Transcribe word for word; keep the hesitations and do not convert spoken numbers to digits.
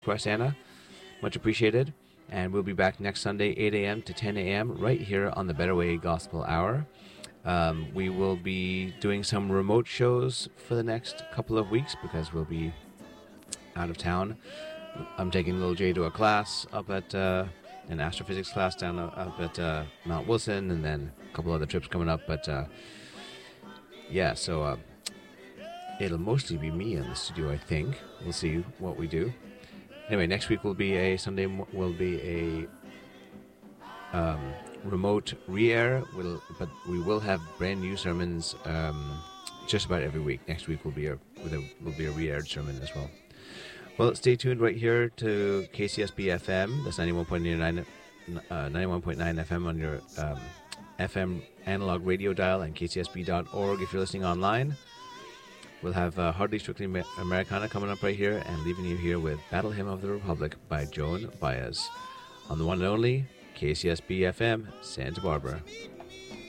request, Anna. Much appreciated. And we'll be back next Sunday, eight a.m. to ten a.m. right here on the Better Way Gospel Hour. Um, we will be doing some remote shows for the next couple of weeks because we'll be out of town. I'm taking little Jay to a class up at uh, an astrophysics class down up at uh, Mount Wilson, and then a couple other trips coming up. But uh, yeah, so uh, it'll mostly be me in the studio, I think. We'll see what we do. Anyway, next week will be a Sunday. Will be a um, remote re-air. We'll, but we will have brand new sermons um, just about every week. Next week will be a will be a re-aired sermon as well. Well, stay tuned right here to K C S B F M. That's ninety-one point nine uh, ninety-one point nine F M on your um, F M analog radio dial and K C S B dot org if you're listening online. We'll have uh, Hardly Strictly Americana coming up right here, and leaving you here with Battle Hymn of the Republic by Joan Baez on the one and only K C S B F M, Santa Barbara.